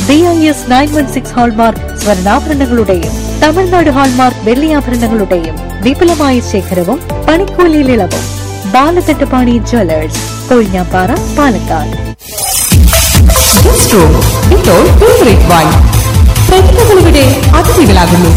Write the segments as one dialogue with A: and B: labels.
A: BIS 916 hallmark സ്വർണ്ണാഭരണങ്ങളുടെയും Tamil Nadu hallmark വെള്ളിയാഭരണങ്ങളുടെയും വിപുലമായ ശേഖരവും പണിക്കൂലിയിൽ ഇളവും. ബാലതട്ടപ്പാണി ജ്വല്ലേഴ്സ്, കൊഴിഞ്ഞാപ്പാറ, പാലക്കാട്.
B: പ്രതിഭകളിവിടെ അതിഥികളാകുന്നു.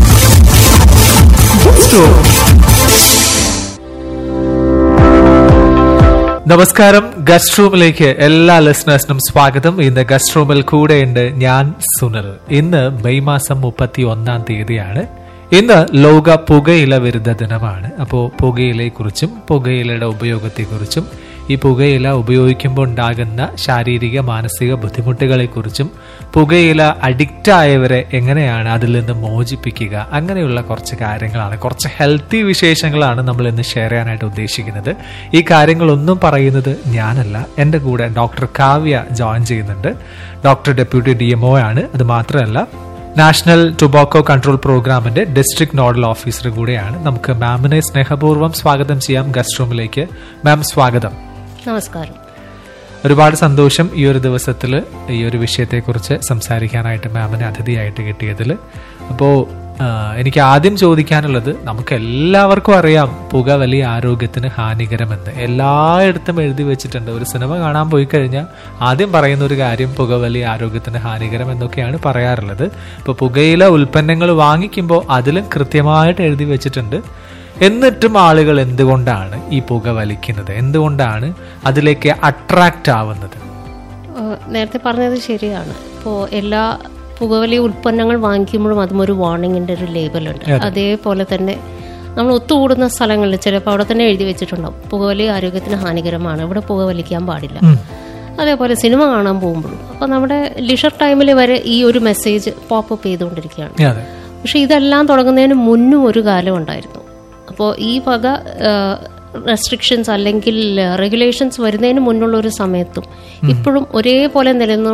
C: നമസ്കാരം. ഗസ്റ്റ് റൂമിലേക്ക് എല്ലാ ലിസണേഴ്സിനും സ്വാഗതം. ഇന്ന് ഗസ്റ്റ് റൂമിൽ കൂടെയുണ്ട് ഞാൻ സുനിൽ. ഇന്ന് മെയ് മാസം 31 തീയതിയാണ്. ഇന്ന് ലോക പുകയില വിരുദ്ധ ദിനമാണ്. അപ്പോൾ പുകയിലയെക്കുറിച്ചും പുകയിലയുടെ ഉപയോഗത്തെക്കുറിച്ചും ഈ പുകയില ഉപയോഗിക്കുമ്പോൾ ഉണ്ടാകുന്ന ശാരീരിക മാനസിക ബുദ്ധിമുട്ടുകളെക്കുറിച്ചും പുകയില അഡിക്റ്റ് ആയവരെ എങ്ങനെയാണ് അതിൽ നിന്ന് മോചിപ്പിക്കുക, അങ്ങനെയുള്ള കുറച്ച് കാര്യങ്ങളാണ്, കുറച്ച് ഹെൽത്തി വിശേഷങ്ങളാണ് നമ്മൾ ഇന്ന് ഷെയർ ചെയ്യാനായിട്ട് ഉദ്ദേശിക്കുന്നത്. ഈ കാര്യങ്ങളൊന്നും പറയുന്നത് ഞാനല്ല, എൻ്റെ കൂടെ ഡോക്ടർ കാവ്യ ജോയിൻ ചെയ്യുന്നുണ്ട്. ഡോക്ടർ ഡെപ്യൂട്ടി DMO ആണ്. അത് മാത്രമല്ല നാഷണൽ ടൊബാക്കോ കൺട്രോൾ പ്രോഗ്രാമിന്റെ ഡിസ്ട്രിക്ട് നോഡൽ ഓഫീസർ കൂടെയാണ്. നമുക്ക് മാമിനെ സ്നേഹപൂർവ്വം സ്വാഗതം ചെയ്യാം ഗസ്റ്റ് റൂമിലേക്ക്. മാം, സ്വാഗതം.
D: നമസ്കാരം.
C: ഒരുപാട് സന്തോഷം ഈ ഒരു ദിവസത്തിൽ ഈ ഒരു വിഷയത്തെക്കുറിച്ച് സംസാരിക്കാനായിട്ട് മാമിനെ അതിഥിയായിട്ട് കിട്ടിയതിൽ. അപ്പോൾ എനിക്ക് ആദ്യം ചോദിക്കാനുള്ളത്, നമുക്ക് എല്ലാവർക്കും അറിയാം പുക വലിയ ആരോഗ്യത്തിന് ഹാനികരമെന്ന്. എല്ലായിടത്തും എഴുതി വെച്ചിട്ടുണ്ട്. ഒരു സിനിമ കാണാൻ പോയി കഴിഞ്ഞാൽ ആദ്യം പറയുന്ന ഒരു കാര്യം പുക വലിയ ആരോഗ്യത്തിന് ഹാനികരം എന്നൊക്കെയാണ് പറയാറുള്ളത്. ഇപ്പോൾ പുകയില ഉൽപ്പന്നങ്ങൾ വാങ്ങിക്കുമ്പോൾ അതിലും കൃത്യമായിട്ട് എഴുതി വെച്ചിട്ടുണ്ട്. എന്നിട്ടും ആളുകൾ എന്തുകൊണ്ടാണ് ഈ പുക വലിക്കുന്നത്, എന്തുകൊണ്ടാണ് അതിലേക്ക് അട്രാക്റ്റ് ആവുന്നത്?
D: നേരത്തെ പറഞ്ഞത് ശരിയാണ്. ഇപ്പോൾ എല്ലാ പുകവലി ഉൽപ്പന്നങ്ങൾ വാങ്ങിക്കുമ്പോഴും അതും ഒരു വാർണിങ്ങിൻ്റെ ഒരു ലേബലുണ്ട്. അതേപോലെ തന്നെ നമ്മൾ ഒത്തുകൂടുന്ന സ്ഥലങ്ങളിൽ ചിലപ്പോൾ അവിടെ തന്നെ എഴുതി വെച്ചിട്ടുണ്ടാവും പുകവലി ആരോഗ്യത്തിന് ഹാനികരമാണ്, ഇവിടെ പുകവലിക്കാൻ പാടില്ല. അതേപോലെ സിനിമ കാണാൻ പോകുമ്പോഴും അപ്പോൾ നമ്മുടെ ലിഷർ ടൈമിൽ വരെ ഈ ഒരു മെസ്സേജ് പോപ്പപ്പ് ചെയ്തുകൊണ്ടിരിക്കുകയാണ്. പക്ഷെ ഇതെല്ലാം തുടങ്ങുന്നതിന് മുന്നും ഒരു കാലം ഉണ്ടായിരുന്നു. അപ്പോൾ ഈ വക റെസ്ട്രിക്ഷൻസ് അല്ലെങ്കിൽ റെഗുലേഷൻസ് വരുന്നതിന് മുന്നുള്ള ഒരു സമയത്തും ഇപ്പോഴും ഒരേപോലെ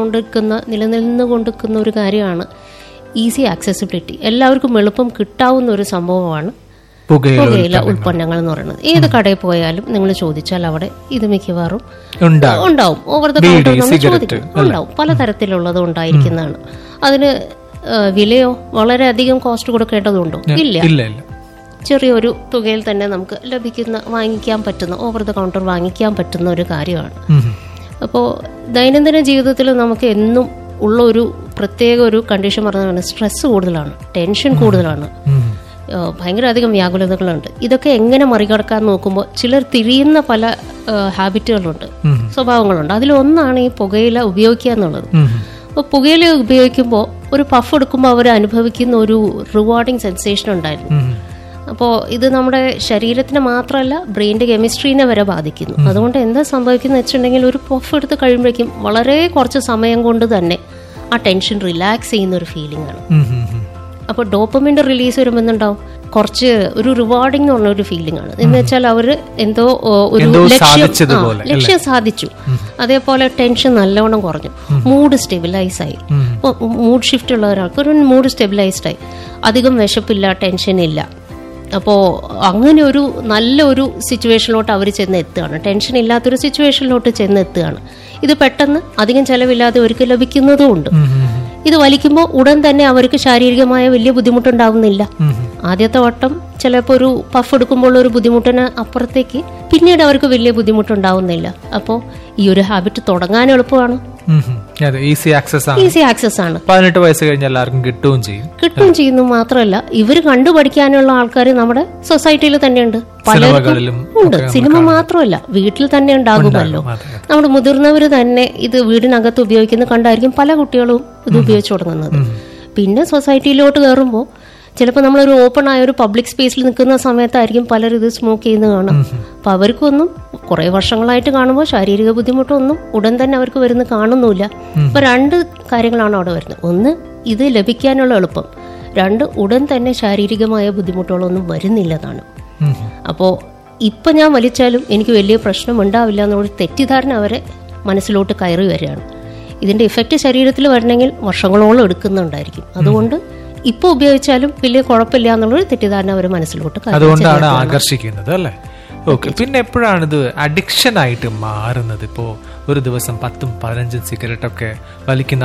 D: നിലനിന്നുകൊണ്ടിരിക്കുന്ന ഒരു കാര്യമാണ് ഈസി ആക്സസിബിലിറ്റി. എല്ലാവർക്കും എളുപ്പം കിട്ടാവുന്ന ഒരു സംഭവമാണ് പുകയില ഉൽപ്പന്നങ്ങൾ എന്ന് പറയുന്നത്. ഏത് കടയിൽ പോയാലും നിങ്ങൾ ചോദിച്ചാൽ അവിടെ ഇത് മിക്കവാറും ഉണ്ടാവും. ഓവർ ദ കൗണ്ടർ നമ്മൾ ചോദിക്കും, ഉണ്ടാവും. പലതരത്തിലുള്ളത് ഉണ്ടായിരിക്കുന്നതാണ്. അതിന് വിലയോ വളരെയധികം കോസ്റ്റ് കൊടുക്കേണ്ടതുണ്ടോ? ഇല്ല. ചെറിയൊരു തുകയിൽ തന്നെ നമുക്ക് വാങ്ങിക്കാൻ പറ്റുന്ന, ഓവർ ദ കൗണ്ടർ വാങ്ങിക്കാൻ പറ്റുന്ന ഒരു കാര്യമാണ്. അപ്പോൾ ദൈനംദിന ജീവിതത്തിൽ നമുക്ക് എന്നും ഉള്ള ഒരു പ്രത്യേക ഒരു കണ്ടീഷൻ പറഞ്ഞതാണ് സ്ട്രെസ് കൂടുതലാണ്, ടെൻഷൻ കൂടുതലാണ്, ഭയങ്കര അധികം വ്യാകുലതകളുണ്ട്. ഇതൊക്കെ എങ്ങനെ മറികടക്കാൻ നോക്കുമ്പോൾ ചിലർ തിരിയുന്ന പല ഹാബിറ്റുകളുണ്ട്, സ്വഭാവങ്ങളുണ്ട്. അതിലൊന്നാണ് ഈ പുകയില ഉപയോഗിക്കുക എന്നുള്ളത്. അപ്പോൾ പുകയില ഉപയോഗിക്കുമ്പോൾ ഒരു പഫ് എടുക്കുമ്പോൾ അവർ അനുഭവിക്കുന്ന ഒരു റിവാർഡിങ് സെൻസേഷൻ ഉണ്ടായിരുന്നു. അപ്പോൾ ഇത് നമ്മുടെ ശരീരത്തിന് മാത്രമല്ല ബ്രെയിൻ്റെ കെമിസ്ട്രീനെ വരെ ബാധിക്കുന്നു. അതുകൊണ്ട് എന്താ സംഭവിക്കുന്നത് വെച്ചിട്ടുണ്ടെങ്കിൽ ഒരു പഫ് എടുത്ത് കഴിയുമ്പോഴേക്കും വളരെ കുറച്ച് സമയം കൊണ്ട് തന്നെ ആ ടെൻഷൻ റിലാക്സ് ചെയ്യുന്ന ഒരു ഫീലിംഗ് ആണ്. അപ്പോൾ ഡോപ്പമിൻ്റെ റിലീസ് വരുമ്പോൾ എന്തുണ്ടാവും, കുറച്ച് ഒരു റിവാർഡിംഗ് എന്ന് പറഞ്ഞ ഒരു ഫീലിംഗ് ആണ്. എന്ന് വെച്ചാൽ അവർ എന്തോ ഒരു ലക്ഷ്യം സാധിച്ചു. അതേപോലെ ടെൻഷൻ നല്ലവണ്ണം കുറഞ്ഞു, മൂഡ് സ്റ്റെബിലൈസ് ആയി. ഇപ്പോൾ മൂഡ് ഷിഫ്റ്റ് ഉള്ള ഒരാൾക്ക് ഒരു മൂഡ് സ്റ്റെബിലൈസ്ഡ് ആയി, അധികം വിശപ്പില്ല, ടെൻഷൻ ഇല്ല. അപ്പോൾ അങ്ങനെ ഒരു നല്ലൊരു സിറ്റുവേഷനിലോട്ട് അവർ ചെന്ന് എത്തുകയാണ്, ടെൻഷൻ ഇല്ലാത്തൊരു സിറ്റുവേഷനിലോട്ട് ചെന്ന് എത്തുകയാണ്. ഇത് പെട്ടെന്ന് അധികം ചെലവില്ലാതെ അവർക്ക് ലഭിക്കുന്നതുമുണ്ട്. ഇത് വലിക്കുമ്പോൾ ഉടൻ തന്നെ അവർക്ക് ശാരീരികമായ വലിയ ബുദ്ധിമുട്ടുണ്ടാവുന്നില്ല. ആദ്യത്തെ വട്ടം ചിലപ്പോൾ ഒരു പഫ് എടുക്കുമ്പോൾ ഒരു ബുദ്ധിമുട്ടിന് അപ്പുറത്തേക്ക് പിന്നീട് അവർക്ക് വലിയ ബുദ്ധിമുട്ടുണ്ടാവുന്നില്ല. അപ്പോൾ ഈ ഒരു ഹാബിറ്റ് തുടങ്ങാൻ എളുപ്പമാണ്,
C: ഈസി ആക്സസ്
D: ആണ്.
C: 18 വയസ്സ് കഴിഞ്ഞാൽ എല്ലാവർക്കും കിട്ടുകയും
D: ചെയ്യുന്നു. മാത്രമല്ല ഇവർ കണ്ടുപഠിക്കാനുള്ള ആൾക്കാർ നമ്മുടെ സൊസൈറ്റിയിൽ തന്നെയുണ്ട്, പലർക്കും ഉണ്ട്. സിനിമ മാത്രമല്ല വീട്ടിൽ തന്നെ ഉണ്ടാകുമല്ലോ. നമ്മുടെ മുതിർന്നവർ തന്നെ ഇത് വീടിനകത്ത് ഉപയോഗിക്കുന്ന കണ്ടായിരിക്കും പല കുട്ടികളും ഇത് ഉപയോഗിച്ചു തുടങ്ങുന്നത്. പിന്നെ സൊസൈറ്റിയിലോട്ട് കയറുമ്പോൾ ചിലപ്പോൾ നമ്മളൊരു ഓപ്പൺ ആയ ഒരു പബ്ലിക് സ്പേസിൽ നിൽക്കുന്ന സമയത്തായിരിക്കും പലരും ഇത് സ്മോക്ക് ചെയ്യുന്നത് കാണാം. അപ്പം അവർക്കൊന്നും കുറേ വർഷങ്ങളായിട്ട് കാണുമ്പോൾ ശാരീരിക ബുദ്ധിമുട്ടൊന്നും ഉടൻ തന്നെ അവർക്ക് വരുന്ന കാണുന്നില്ല. അപ്പം 2 കാര്യങ്ങളാണ് അവിടെ വരുന്നത്. ഒന്ന്, ഇത് ലഭിക്കാനുള്ള എളുപ്പം. 2, ഉടൻ തന്നെ ശാരീരികമായ ബുദ്ധിമുട്ടുകളൊന്നും വരുന്നില്ലതാണ്. അപ്പോൾ ഇപ്പം ഞാൻ വലിച്ചാലും എനിക്ക് വലിയ പ്രശ്നം ഉണ്ടാവില്ല എന്നുള്ളൊരു തെറ്റിദ്ധാരണ അവരെ മനസ്സിലോട്ട് കയറി വരികയാണ്. ഇതിൻ്റെ ഇഫക്റ്റ് ശരീരത്തിൽ വരണമെങ്കിൽ വർഷങ്ങളോളം എടുക്കുന്നുണ്ടായിരിക്കും. അതുകൊണ്ട് ഇപ്പോൾ ഉപയോഗിച്ചാലും വലിയ കുഴപ്പമില്ല എന്നുള്ളൊരു തെറ്റിദ്ധാരണ അവർ മനസ്സിലോട്ട്,
C: അതുകൊണ്ടാണ് ആകർഷിക്കുന്നത് അല്ലേ? ഓക്കെ. പിന്നെ എപ്പോഴാണ് ഇത് അഡിക്ഷൻ ആയിട്ട് മാറുന്നത്? ഇപ്പോൾ ഒരു ദിവസം 10-15 സിഗരറ്റ് ഒക്കെ വലിക്കുന്ന